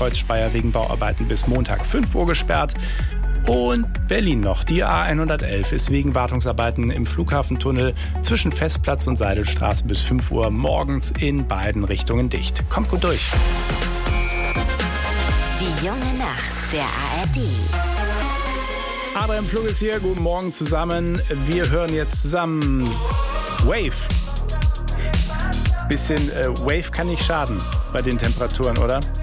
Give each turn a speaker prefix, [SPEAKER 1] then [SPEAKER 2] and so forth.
[SPEAKER 1] Kreuz Speyer wegen Bauarbeiten bis Montag 5 Uhr gesperrt. Und Berlin noch. Die A111 ist wegen Wartungsarbeiten im Flughafentunnel zwischen Festplatz und Seidelstraße bis 5 Uhr morgens in beiden Richtungen dicht. Kommt gut durch.
[SPEAKER 2] Die junge Nacht der ARD.
[SPEAKER 1] Adrian Flug ist hier. Guten Morgen zusammen. Wir hören jetzt zusammen Wave. Bisschen Wave kann nicht schaden bei den Temperaturen, oder?